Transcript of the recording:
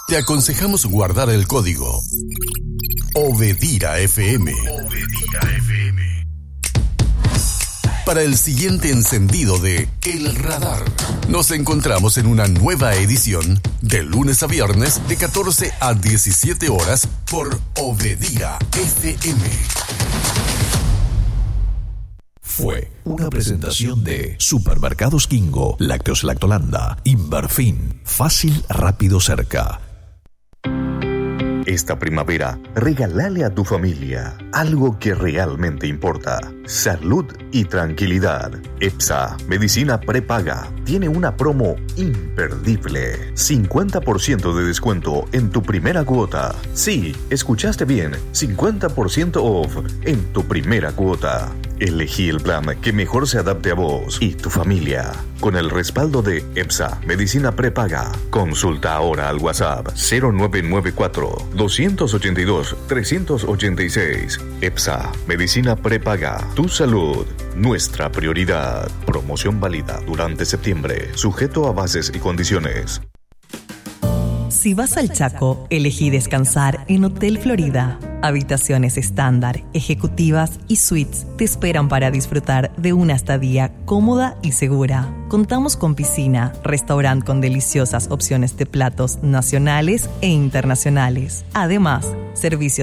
Te aconsejamos guardar el código Obedira FM. Para el siguiente encendido de El Radar. Nos encontramos en una nueva edición de lunes a viernes de 14 a 17 horas por Obedira FM. Fue una presentación de Supermercados Kingo, Lácteos Lactolanda, Inverfin, fácil, rápido, cerca. Esta primavera, regálale a tu familia algo que realmente importa: salud y tranquilidad. EPSA, medicina prepaga, tiene una promo imperdible. 50% de descuento en tu primera cuota. Sí, escuchaste bien, 50% off en tu primera cuota. Elegí el plan que mejor se adapte a vos y tu familia. Con el respaldo de EPSA, medicina prepaga. Consulta ahora al WhatsApp 0994-282-386. EPSA, medicina prepaga. Tu salud, nuestra prioridad. Promoción válida durante septiembre. Sujeto a bases y condiciones. Si vas al Chaco, elegí descansar en Hotel Florida. Habitaciones estándar, ejecutivas y suites te esperan para disfrutar de una estadía cómoda y segura. Contamos con piscina, restaurante con deliciosas opciones de platos nacionales e internacionales. Además, servicios